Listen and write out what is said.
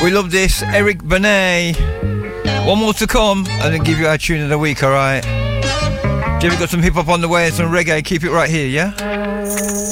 We love this. Eric Benet. One more to come and then give you our tune of the week, alright? Jimmy got some hip hop on the way and some reggae. Keep it right here, yeah?